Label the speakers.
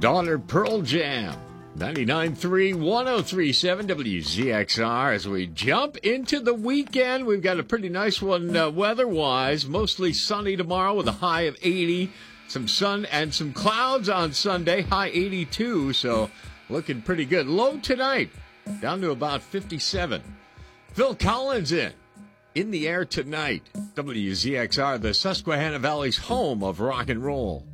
Speaker 1: Daughter Pearl Jam. 99.3, 103.7 WZXR. As we jump into the weekend, we've got a pretty nice one weather-wise. Mostly sunny tomorrow with a high of 80. Some sun and some clouds on Sunday, high 82, so looking pretty good. Low tonight, down to about 57. Phil Collins in the air tonight. WZXR, the Susquehanna Valley's home of rock and roll.